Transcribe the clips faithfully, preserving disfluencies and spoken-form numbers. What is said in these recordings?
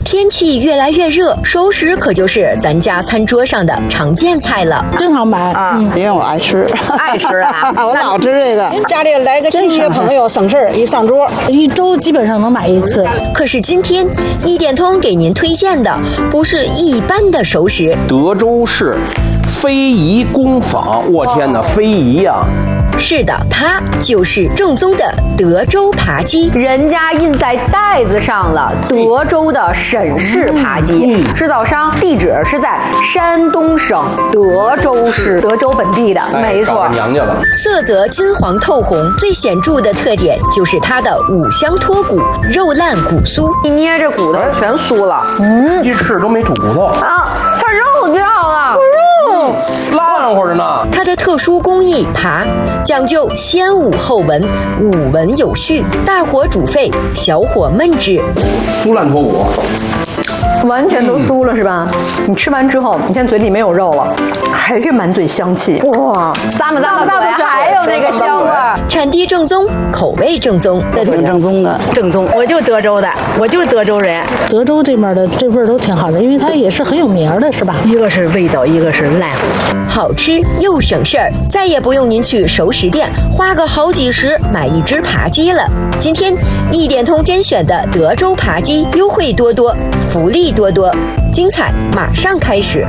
天气越来越热，熟食可就是咱家餐桌上的常见菜了。 经常买啊， 嗯、 因为我爱吃， 爱吃啊， 我老吃这个。 家里来个亲戚朋友省事儿，一上桌一周基本上能买一次。 可是今天一点通给您推荐的不是一般的熟食， 德州市非遗工坊，我天哪，非遗呀、啊！ 是的，它就是正宗的德州扒鸡， 人家印在袋子上了，德州的沈氏扒鸡，嗯、制造商地址是在山东省德州市，德州本地的， 哎、 没错。 娘家了。 色泽金黄透红，最显著的特点就是它的五香脱骨，肉烂骨酥， 一捏这骨头全酥了。 嗯，鸡翅都没吐骨头啊，它肉掉了， 肉烂乎着呢。 它的特殊工艺扒讲究先捂后闻，捂闻有序，大火煮沸，小火焖制， 酥烂脱骨。 完全都酥了、嗯、是吧？你吃完之后，你现在嘴里没有肉了，还是满嘴香气。哇，咂吧咂吧嘴，还有那个香味儿。 产地正宗，口味正宗， 这挺正宗的。 正宗，我就是德州的，我就是德州人。 德州这边的这味儿都挺好的，因为它也是很有名的，是吧？ 一个是味道，一个是烂， 好吃又省事儿，再也不用您去熟食店花个好几十买一只扒鸡了。今天一点通甄选的德州扒鸡优惠多多，福利多多，精彩马上开始。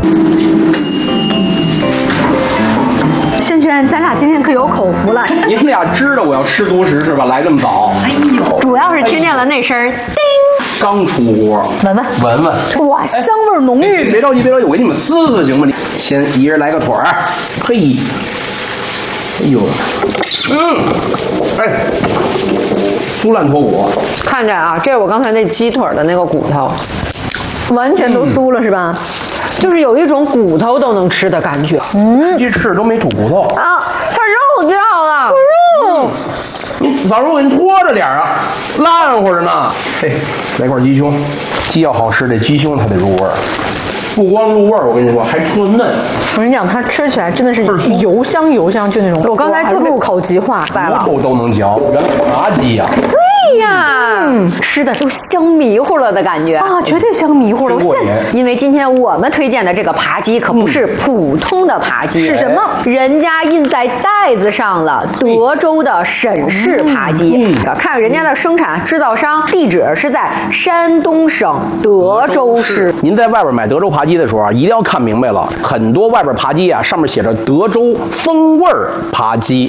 轩轩，咱俩今天可有口福了。 你们俩知道我要吃独食是吧？来这么早。 哎呦，主要是听见了那声儿，叮。 刚出锅， 闻闻闻闻， 哇，香味浓郁。 别着急，别着急，我给你们撕撕行吗？你先一人来个腿儿，嘿，哎呦，嗯，哎，酥烂脱骨。 看着啊，这是我刚才那鸡腿的那个骨头，完全都酥了、嗯、是吧？就是有一种骨头都能吃的感觉。 嗯，鸡翅都没吐骨头啊，它肉掉了， 肉。嗯你早说我给你拖着点啊，烂乎着呢。嘿，来块鸡胸，鸡要好吃，这鸡胸它得入味儿。不光入味儿，我跟你说，还特嫩。 我跟你讲，它吃起来真的是油香油香，就那种。我刚才特别口急化， 骨头都能嚼，原来扒鸡呀、啊。 对呀，嗯，吃的都香迷糊了的感觉啊，绝对香迷糊了。现因为今天我们推荐的这个扒鸡可不是普通的扒鸡，是什么？人家印在袋子上了，德州的沈氏扒鸡。嗯，看人家的生产制造商地址是在山东省德州市。 您在外边买德州扒鸡的时候啊，一定要看明白了，很多外边扒鸡啊，上面写着德州风味扒鸡。